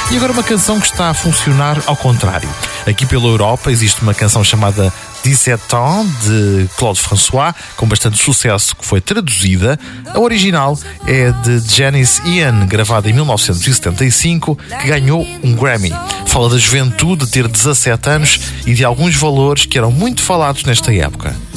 E agora uma canção que está a funcionar ao contrário. Aqui pela Europa existe uma canção chamada 17 ans, de Claude François, com bastante sucesso, que foi traduzida. A original é de Janis Ian, gravada em 1975, que ganhou um Grammy. Fala da juventude, de ter 17 anos e de alguns valores que eram muito falados nesta época.